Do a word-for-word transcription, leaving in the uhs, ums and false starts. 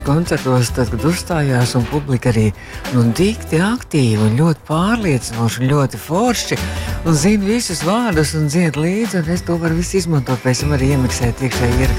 koncertos, tad, kad uzstājās, un publika arī nu, dikti aktīvi un ļoti pārliecinoši un ļoti forši un zina visus vārdus un dzied līdzi, un es to varu visu izmantot, pēc tam arī iemiksēt iekšā ierakstā.